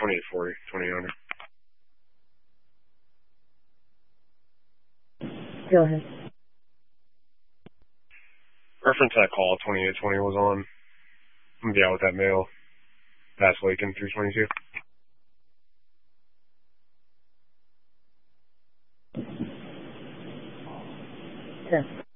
2840, 2800. Go ahead. Reference that call 2820 was on. I'm gonna be out with that mail. Past Lakin 322. Sure.